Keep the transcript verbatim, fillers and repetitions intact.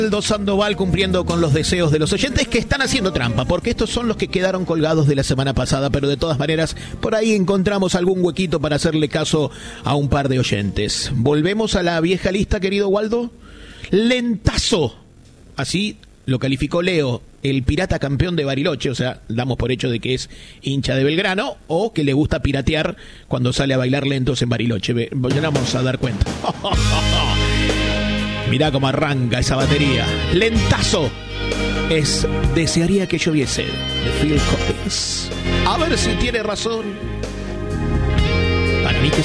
Waldo Sandoval cumpliendo con los deseos de los oyentes que están haciendo trampa, porque estos son los que quedaron colgados de la semana pasada, pero de todas maneras por ahí encontramos algún huequito para hacerle caso a un par de oyentes. Volvemos a la vieja lista, querido Waldo. Lentazo, así lo calificó Leo, el pirata campeón de Bariloche, o sea, damos por hecho de que es hincha de Belgrano o que le gusta piratear cuando sale a bailar lentos en Bariloche. Ya vamos a dar cuenta. Mirá cómo arranca esa batería. Lentazo. Es Desearía que lloviese, de Phil Collins. A ver si tiene razón.